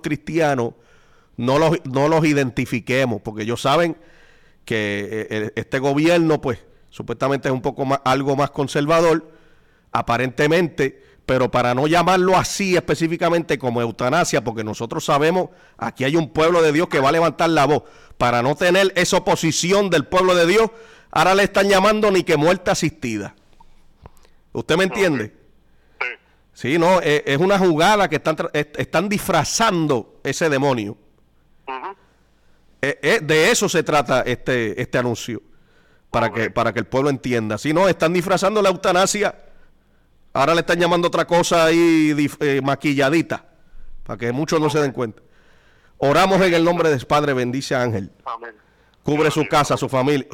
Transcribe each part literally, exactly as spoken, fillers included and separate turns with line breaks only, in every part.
cristianos no los, no los identifiquemos, porque ellos saben que eh, este gobierno, pues, supuestamente es un poco más, algo más conservador, aparentemente, pero para no llamarlo así específicamente como eutanasia, porque nosotros sabemos, aquí hay un pueblo de Dios que va a levantar la voz, para no tener esa oposición del pueblo de Dios, ahora le están llamando ni que muerte asistida. ¿Usted me entiende? Sí, no, es, es una jugada que están, están disfrazando ese demonio. Uh-huh. eh, eh, de eso se trata este, este anuncio, para que, para que el pueblo entienda. Si no, están disfrazando la eutanasia, ahora le están llamando otra cosa ahí eh, maquilladita, para que muchos no se den cuenta. Oramos en el nombre del Padre, bendice a Ángel. Amén. Cubre su casa, su familia.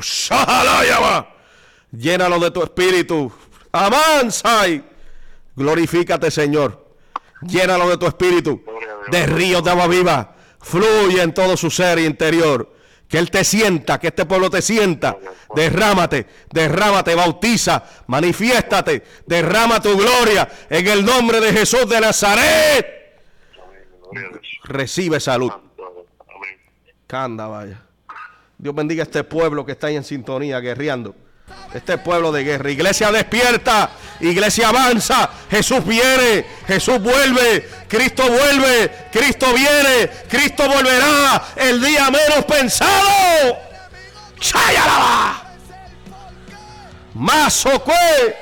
Llénalo de tu espíritu. Amansai. Glorifícate, Señor. Llénalo de tu espíritu. De ríos de agua viva. Fluye en todo su ser interior. Que Él te sienta, que este pueblo te sienta. Derrámate, derrámate, bautiza, manifiéstate, derrama tu gloria en el nombre de Jesús de Nazaret. Recibe salud. Canda, vaya. Dios bendiga a este pueblo que está ahí en sintonía, guerreando. Este pueblo de guerra. Iglesia despierta, iglesia avanza. Jesús viene, Jesús vuelve, Cristo vuelve, Cristo viene, Cristo volverá el día menos pensado. ¡Chayalaba! ¡Masocue!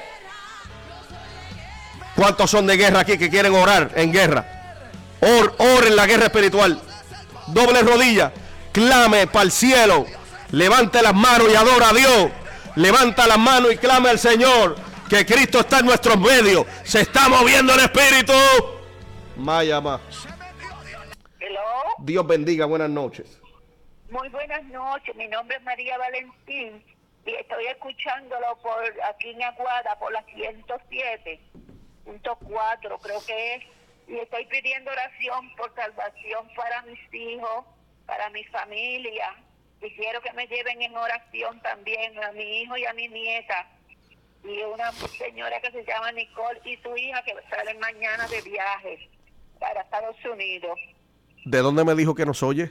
¿Cuántos son de guerra aquí que quieren orar en guerra? Or, oren la guerra espiritual. Doble rodilla, clame para el cielo. Levante las manos y adora a Dios. Levanta las manos y clame al Señor, que Cristo está en nuestros medios. Se está moviendo el Espíritu. Maya más.
Hello.
Dios bendiga, buenas noches.
Muy buenas noches, mi nombre es María Valentín y estoy escuchándolo por aquí en Aguada, por la ciento siete punto cuatro creo que es, y estoy pidiendo oración por salvación para mis hijos, para mi familia, y quiero que me lleven en oración también a mi hijo y a mi nieta, y una señora que se llama Nicole y su hija que salen mañana de viaje para Estados Unidos.
¿De dónde me dijo que nos oye?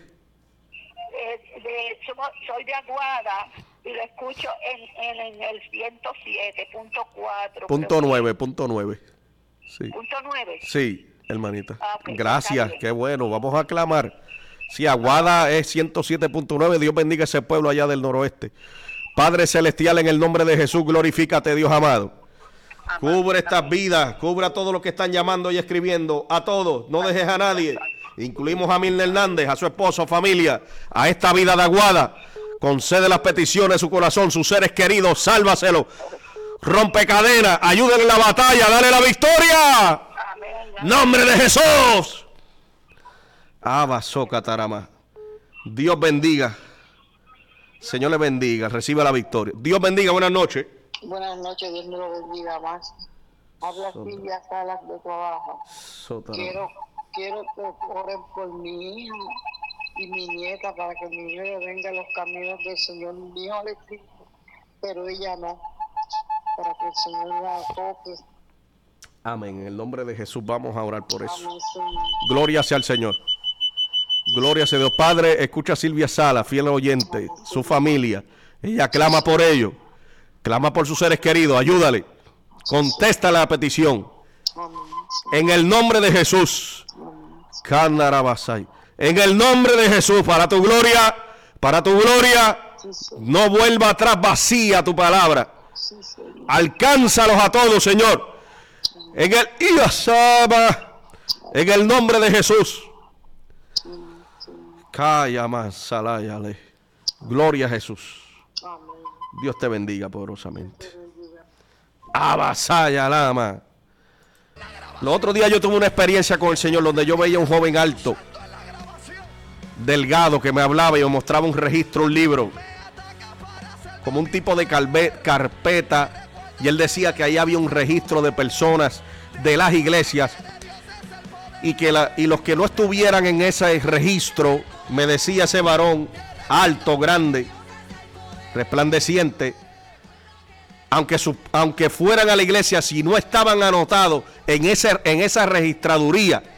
Eh, de, somos, soy de Aguada y lo escucho en, en, en el ciento siete punto cuatro.
Punto nueve, punto nueve. Sí.
Punto nueve.
Sí, hermanita.
Ah, okay,
gracias, qué bueno. Vamos a aclamar. Sí, Aguada es ciento siete punto nueve. Dios bendiga ese pueblo allá del noroeste. Padre celestial, en el nombre de Jesús, glorifícate, Dios amado. Cubre estas vidas, cubre a todos los que están llamando y escribiendo, a todos, no dejes a nadie. Incluimos a Milna Hernández, a su esposo, familia, a esta vida de Aguada. Concede las peticiones de su corazón, sus seres queridos, sálvaselo. Rompe cadenas, ayúdenle en la batalla, dale la victoria.
Amén.
Nombre de Jesús. Abaso Catarama. Dios bendiga. Señor le bendiga, reciba la victoria. Dios bendiga, buenas noches.
Buenas noches, Dios me lo bendiga más. Habla Silvia Salas de Trabajo. Quiero, quiero que oren por mi hija y mi nieta para que mi hija venga a los caminos del Señor. Mi hijo le existe, pero ella no. Para que el Señor la toque.
Amén. En el nombre de Jesús vamos a orar por eso.
Amén, Señor.
Gloria sea al Señor. Gloria sea Dios. Padre, escucha a Silvia Sala, fiel oyente, Amén, su familia. Ella clama por ellos. Clama por sus seres queridos, ayúdale. Contesta la petición. En el nombre de Jesús. En el nombre de Jesús, para tu gloria, para tu gloria, no vuelva atrás vacía tu palabra. Alcánzalos a todos, Señor. En el en el nombre de Jesús. Calla más, salayale. Gloria a Jesús. Dios te bendiga poderosamente. Abasaya lama. Los otros días yo tuve una experiencia con el Señor donde yo veía un joven alto, delgado, que me hablaba y me mostraba un registro, un libro, como un tipo de carpeta, y él decía que ahí había un registro de personas de las iglesias y que la, y los que no estuvieran en ese registro, me decía ese varón alto, grande, resplandeciente, aunque, su, aunque fueran a la iglesia, si no estaban anotados en, ese, en esa registraduría,